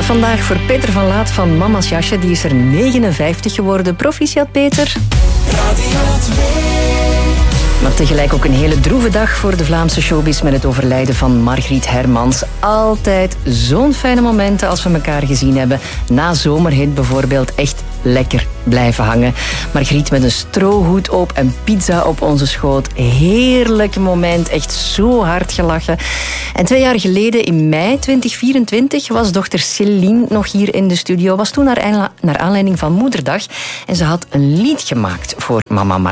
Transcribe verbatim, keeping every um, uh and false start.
vandaag voor Peter van Laat van Mama's Jasje. Die is er negenenvijftig geworden. Proficiat, Peter. Radio twee. Maar tegelijk ook een hele droeve dag voor de Vlaamse showbiz met het overlijden van Margriet Hermans. Altijd zo'n fijne momenten als we elkaar gezien hebben. Na Zomerhit bijvoorbeeld echt lekker blijven hangen. Margriet met een strohoed op en pizza op onze schoot. Heerlijk moment, echt zo hard gelachen. En twee jaar geleden, in mei twintig vierentwintig, was dochter Céline nog hier in de studio. Was toen naar, naar aanleiding van Moederdag. En ze had een lied gemaakt voor mama Margriet.